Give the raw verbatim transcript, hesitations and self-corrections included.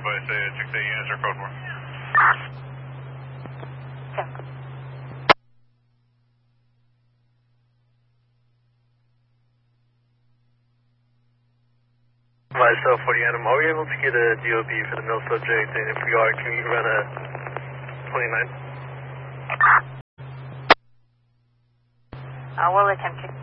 by say six eight units or code four. Okay. Myself, forty Adam, are we able to get a D O B for the mill subject? And if we are, can we run a twenty-nine? I will attempt to.